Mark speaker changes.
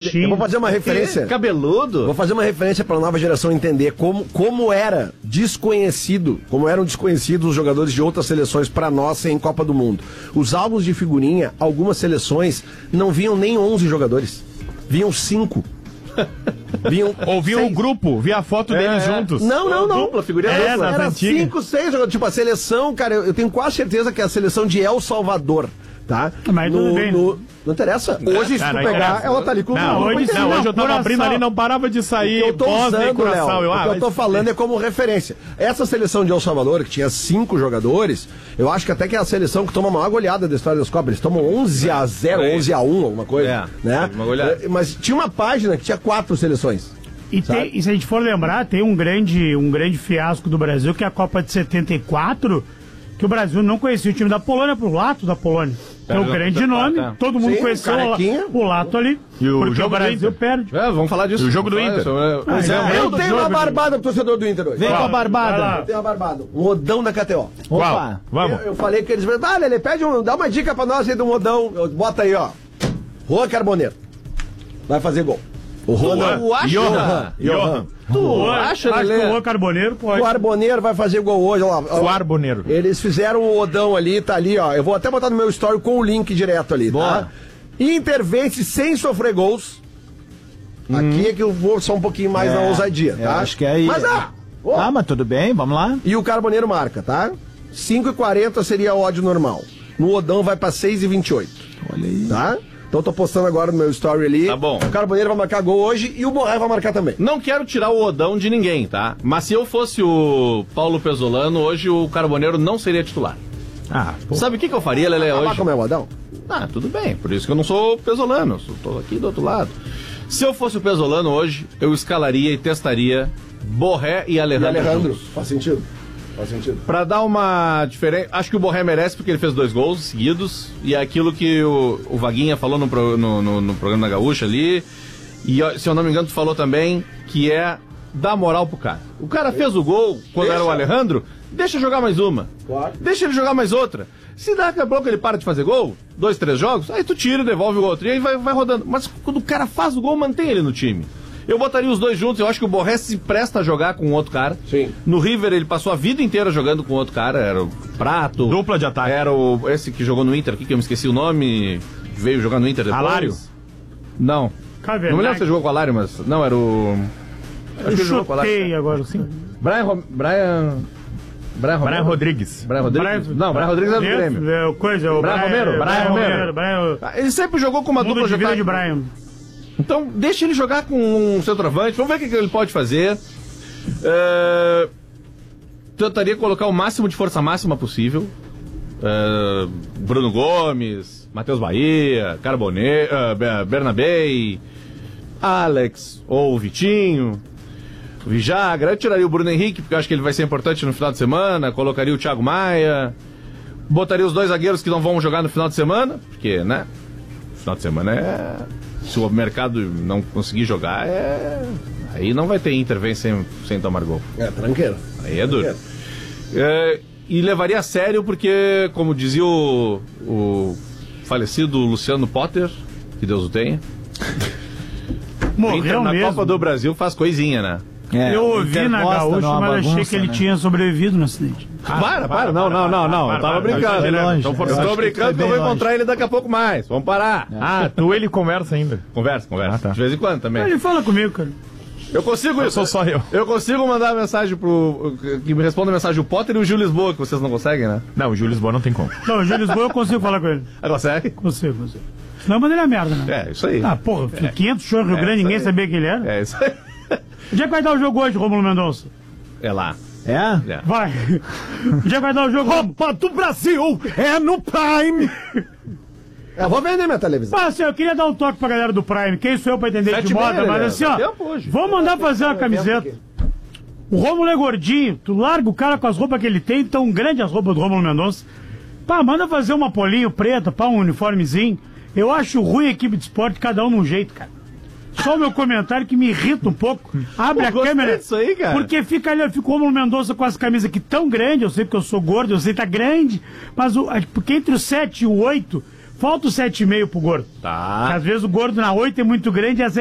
Speaker 1: baixinho.
Speaker 2: Eu vou fazer uma referência.
Speaker 3: Cabeludo?
Speaker 2: Vou fazer uma referência para a nova geração entender como eram desconhecidos os jogadores de outras seleções para nós em Copa do Mundo. Os álbuns de figurinha, algumas seleções não vinham nem 11 jogadores. Vinham 5.
Speaker 4: Ou via o grupo, via a foto deles juntos.
Speaker 2: Não.
Speaker 3: Dupla, figurinha dupla.
Speaker 2: Era 5, 6 jogadores. Tipo, a seleção, cara, eu tenho quase certeza que é a seleção de El Salvador, tá?
Speaker 1: Mas tudo bem,
Speaker 2: não interessa. Hoje, se tu pegar, ela tá ali com
Speaker 4: hoje eu tava abrindo ali, não parava de sair.
Speaker 2: O que eu tô usando, Léo, o que eu tô falando é como referência. Essa seleção de El Salvador, que tinha 5 jogadores, eu acho que até que é a seleção que toma a maior goleada da história das Copas. Eles tomam 11-0, 11-1, alguma coisa. Né?
Speaker 3: Uma goleada.
Speaker 2: Mas tinha uma página que tinha 4 seleções.
Speaker 1: E se a gente for lembrar, tem um grande fiasco do Brasil, que é a Copa de 74, que o Brasil não conhecia o time da Polônia, pro Lato da Polônia. É um grande nome, todo mundo conheceu o Lato ali, porque o Brasil perde.
Speaker 3: Vamos falar disso.
Speaker 4: E o jogo do Inter.
Speaker 2: Eu tenho uma barbada pro torcedor do Inter hoje.
Speaker 5: Vem com a barbada.
Speaker 2: Eu tenho uma barbada. Um modão da KTO.
Speaker 4: Qual? Vamos.
Speaker 2: Eu falei que eles vão. Lelê, dá uma dica pra nós aí do modão. Bota aí, ó. Juan Carboneiro. Vai fazer gol. O
Speaker 4: Johan.
Speaker 1: Tu acha, Lelê? Acho que o Juan Carboneiro pode.
Speaker 2: O Carboneiro vai fazer gol hoje, olha lá.
Speaker 4: O Carboneiro.
Speaker 2: Eles fizeram o Odão ali, tá ali, ó. Eu vou até botar no meu story com o link direto ali, tá? Inter vence sem sofrer gols. Aqui é que eu vou só um pouquinho mais na ousadia, tá?
Speaker 5: Acho que é aí.
Speaker 2: Mas
Speaker 5: mas tudo bem, vamos lá.
Speaker 2: E o Carboneiro marca, tá? 5,40 seria o ódio normal. No Odão vai pra 6,28.
Speaker 5: Olha aí.
Speaker 2: Tá? Então tô postando agora no meu story ali.
Speaker 3: Tá bom.
Speaker 2: O Carboneiro vai marcar gol hoje e o Borré vai marcar também.
Speaker 3: Não quero tirar o Odão de ninguém, tá? Mas se eu fosse o Paulo Pesolano, hoje o Carboneiro não seria titular. Sabe o que eu faria, Lelê, hoje?
Speaker 2: Como é o Odão?
Speaker 3: Tudo bem. Por isso que eu não sou Pesolano. Tô aqui do outro lado. Se eu fosse o Pesolano hoje, eu escalaria e testaria Borré e Alejandro.
Speaker 2: Faz sentido.
Speaker 3: Pra dar uma diferença, acho que o Borré merece porque ele fez 2 gols seguidos e é aquilo que o Vaguinha falou no programa da Gaúcha ali, e se eu não me engano tu falou também, que é dar moral pro cara. O cara fez o gol quando era o Alejandro, deixa jogar mais uma, deixa ele jogar mais outra. Se daqui a pouco ele para de fazer gol, 2, 3 jogos, aí tu tira e devolve o outro, e aí vai rodando. Mas quando o cara faz o gol, mantém ele no time. Eu botaria os dois juntos, eu acho que o Borré se presta a jogar com outro cara.
Speaker 2: Sim.
Speaker 3: No River ele passou a vida inteira jogando com outro cara, era o Prato.
Speaker 4: Dupla de ataque.
Speaker 3: Era esse que jogou no Inter aqui, que eu me esqueci o nome, veio jogar no Inter depois.
Speaker 4: Alário?
Speaker 3: Não.
Speaker 1: Cavernac.
Speaker 3: Não me lembro se ele jogou com o Alário, mas não, era o...
Speaker 1: Eu chutei agora, sim.
Speaker 3: Brian
Speaker 4: Rodrigues.
Speaker 3: Brian Rodrigues? Não, Brian Rodrigues era do Grêmio.
Speaker 1: Brian Romero.
Speaker 3: Ele sempre jogou com uma dupla de ataque.
Speaker 1: De Brian.
Speaker 3: Então, deixa ele jogar com um centroavante, vamos ver o que ele pode fazer. Tentaria colocar o máximo de força máxima possível. Bruno Gomes, Matheus Bahia, Carboneiro, Bernabé, Alex ou Vitinho, Vijagra. Eu tiraria o Bruno Henrique, porque eu acho que ele vai ser importante no final de semana. Colocaria o Thiago Maia. Botaria os 2 zagueiros que não vão jogar no final de semana, porque, né? Final de semana se o mercado não conseguir jogar, aí não vai ter Inter sem tomar gol.
Speaker 2: Tranqueiro.
Speaker 3: Aí é duro. E levaria a sério porque, como dizia o falecido Luciano Potter, que Deus o tenha, o Inter na Copa do Brasil faz coisinha, né?
Speaker 1: Eu ouvi na Gaúcha, mas achei que ele tinha sobrevivido no acidente.
Speaker 3: Para, não, eu tava brincando. Estou brincando que eu vou encontrar ele daqui a pouco mais. Vamos parar.
Speaker 4: Tu e ele conversa ainda.
Speaker 3: Conversa.
Speaker 4: Tá.
Speaker 3: De vez em quando também.
Speaker 1: Ele fala comigo, cara.
Speaker 3: Eu consigo isso.
Speaker 4: Sou só eu.
Speaker 3: Eu consigo mandar mensagem que me responda mensagem o Potter e o Gil Lisboa, que vocês não conseguem, né?
Speaker 4: Não, o Gil Lisboa não tem como.
Speaker 1: Não, o Gil Lisboa eu consigo falar com ele.
Speaker 3: Consegue?
Speaker 1: Consigo. Senão eu mandei a merda, né?
Speaker 3: Isso aí.
Speaker 1: Porra, 500 shows no Rio Grande, ninguém sabia quem ele era.
Speaker 3: É isso aí.
Speaker 1: Onde é que vai dar o jogo hoje, Rômulo Mendonça?
Speaker 3: É lá.
Speaker 1: Vai. Onde é que vai dar o jogo?
Speaker 5: Copa do Brasil é no Prime.
Speaker 2: Eu vou vender minha televisão.
Speaker 1: Eu queria dar um toque pra galera do Prime. Quem sou eu pra entender de moda? Mas assim, vamos mandar fazer uma camiseta. O Rômulo é gordinho. Tu larga o cara com as roupas que ele tem, tão grande as roupas do Rômulo Mendonça. Manda fazer uma polinho preta, um uniformezinho. Eu acho ruim a equipe de esporte, cada um num jeito, cara. Só o meu comentário que me irrita um pouco. Abre a câmera.
Speaker 3: Disso aí, cara.
Speaker 1: Porque fica ali, fica o Rômulo Mendonça com as camisas aqui tão grandes. Eu sei que eu sou gordo, eu sei que tá grande. Mas porque entre o 7 e o 8, falta o 7,5 pro gordo.
Speaker 3: Tá.
Speaker 1: Porque às vezes o gordo na 8 é muito grande e a 7